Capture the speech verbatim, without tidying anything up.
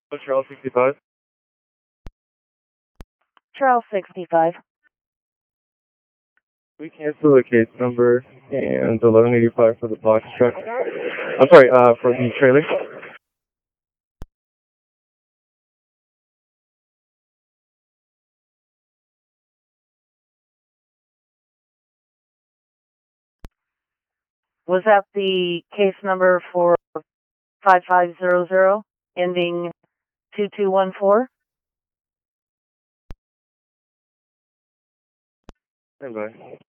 Charles sixty-five. Charles sixty-five. We cancel the case number and eleven eighty-five for the box truck. I'm sorry, uh, for the trailer. Was that the case number for five five zero zero, ending two two one four? Stand by.